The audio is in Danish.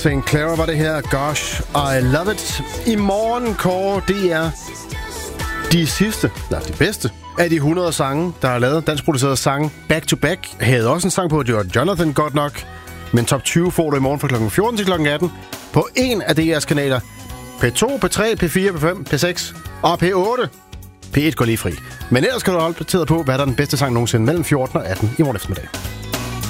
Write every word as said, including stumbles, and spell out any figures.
Saint Clara var det her. Gosh, I love it. I morgen, Kåre, det er de sidste, eller de bedste, af de hundrede sange, der er lavet. Danskproducerede sange back to back. Jeg havde også en sang på, det var Jonathan godt nok. Men top tyve får du i morgen fra klokken fjorten til klokken atten på en af D R's kanaler. P to, P tre, P fire, P fem, P seks og P otte. P et går lige fri. Men ellers kan du holde opdateret på, hvad der er den bedste sang nogensinde mellem fjorten og atten i morgen eftermiddag.